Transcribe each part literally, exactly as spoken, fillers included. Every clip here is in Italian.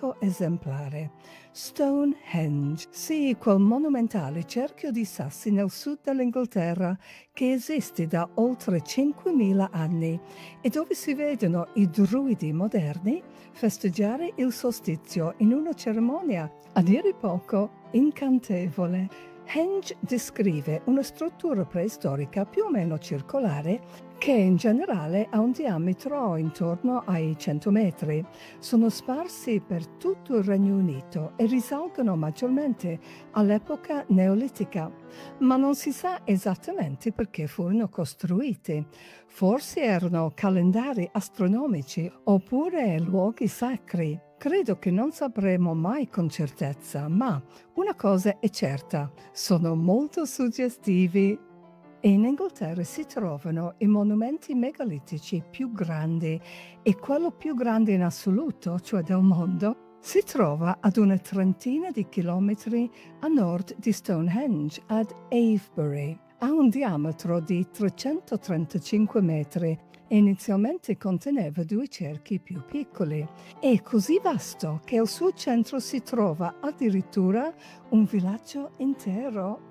unico esemplare. Stonehenge, sì, quel monumentale cerchio di sassi nel sud dell'Inghilterra che esiste da oltre cinquemila anni e dove si vedono i druidi moderni festeggiare il solstizio in una cerimonia a dire poco incantevole. Henge descrive una struttura preistorica più o meno circolare che in generale ha un diametro intorno ai cento metri. Sono sparsi per tutto il Regno Unito e risalgono maggiormente all'epoca neolitica, ma non si sa esattamente perché furono costruiti. Forse erano calendari astronomici oppure luoghi sacri. Credo che non sapremo mai con certezza, ma una cosa è certa, sono molto suggestivi. E in Inghilterra si trovano i monumenti megalitici più grandi e quello più grande in assoluto, cioè del mondo, si trova ad una trentina di chilometri a nord di Stonehenge, ad Avebury. Ha un diametro di trecentotrentacinque metri e inizialmente conteneva due cerchi più piccoli. È così vasto che al suo centro si trova addirittura un villaggio intero.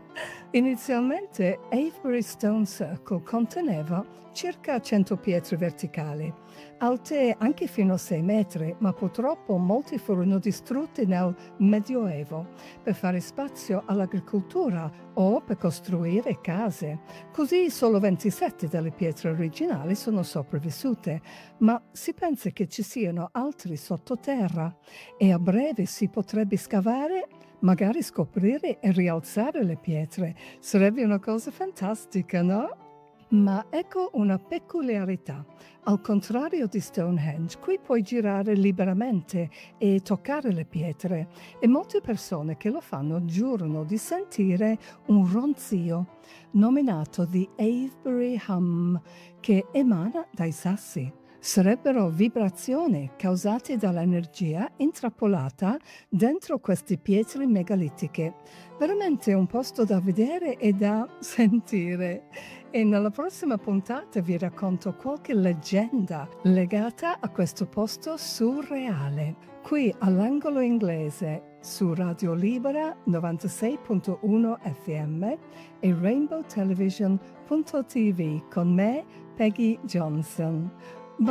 Inizialmente Avebury Stone Circle conteneva circa cento pietre verticali, alte anche fino a sei metri, ma purtroppo molti furono distrutti nel Medioevo per fare spazio all'agricoltura o per costruire case. Così solo ventisette delle pietre originali sono sopravvissute, ma si pensa che ci siano altri sottoterra e a breve si potrebbe scavare, magari scoprire e rialzare le pietre. Sarebbe una cosa fantastica, no? Ma ecco una peculiarità. Al contrario di Stonehenge, qui puoi girare liberamente e toccare le pietre e molte persone che lo fanno giurano di sentire un ronzio nominato The Avebury Hum che emana dai sassi. Sarebbero vibrazioni causate dall'energia intrappolata dentro queste pietre megalitiche. Veramente un posto da vedere e da sentire. E nella prossima puntata vi racconto qualche leggenda legata a questo posto surreale. Qui all'angolo inglese su Radio Libera novantasei virgola uno F M e rainbow television punto t v con me, Peggy Johnson.